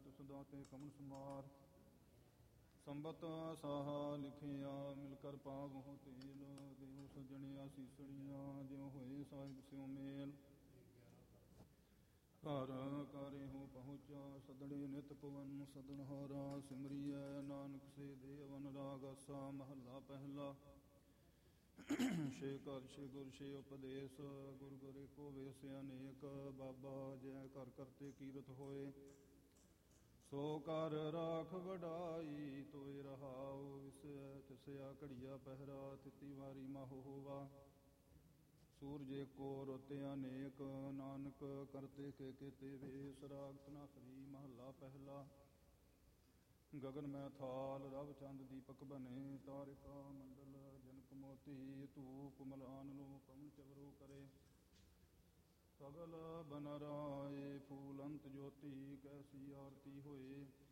ਤਿਸ ਦਾਤੇ ਕਮਲ ਸਮਾਰ। ਸੰਬਤ ਸਾਹਾ ਲਿਖਿਆ ਮਿਲ ਕਰ ਪਾਵਹੁ ਤੇਲ। ਦੇਹੁ ਸੱਜਣਿਆ ਸੀਸਣੀਆਂ ਜਿਉ ਹੋਏ ਸਾਹਿਬ ਸਿਉ ਮੇਲ। ਘਰ ਘਰਿਹੁ ਪਹੁੰਚਾ ਸਦਣੇ ਨਿਤ ਪਵਨ ਸਦਨਹਾਰਾ। ਸਿਮਰੀਐ ਨਾਨਕ ਸੇ ਦੇਵਨ ਰਾਗ ਆਸਾ ਮਹੱਲਾ ਪਹਿਲਾ। ਛੇ ਘਰ ਛੇ ਗੁਰ ਛੇ ਉਪਦੇਸ਼ ਗੁਰ ਗੁਰ ਏਕੋ ਵੇਸ ਅਨੇਕ। ਬਾਬਾ ਜੈ ਘਰ ਕਰਤੇ ਕੀਰਤ ਹੋਏ ਸੋ ਕਰ ਰਾਖ ਵਡਾਈ। ਤੋਏ ਰਹਾਉ ਵਿਸੈ ਤਿਸਆ ਘੜੀਆ ਪਹਿਰਾ। ਤਿਤੀ ਵਾਰੀ ਮਾਹੁ ਹੋਵਾ ਸੂਰਜ ਏਕੋ ਰੁੱਤ ਅਨੇਕ। ਨਾਨਕ ਕਰਤੇ ਕੇ ਕੇਤੇ ਵੇਸ। ਰਾਗ ਧਨਾਸਰੀ ਮਹੱਲਾ ਪਹਿਲਾ। ਗਗਨ ਮੈਂ ਥਾਲ ਰਵ ਚੰਦ ਦੀਪਕ ਬਨੇ। ਤਾਰਿਕਾ ਮੰਡਲ ਜਨਕ ਮੋਤੀ। ਧੂਪ ਮਲਾਨ ਲੋ ਪਵਨ ਚਵਰੋ ਕਰੇ। ਸਗਲ ਬਨ ਰਾਏ ਫੂਲ ਅੰਤ ਜੋਤੀ। ਕੈਸੀ ਆਰਤੀ ਹੋਏ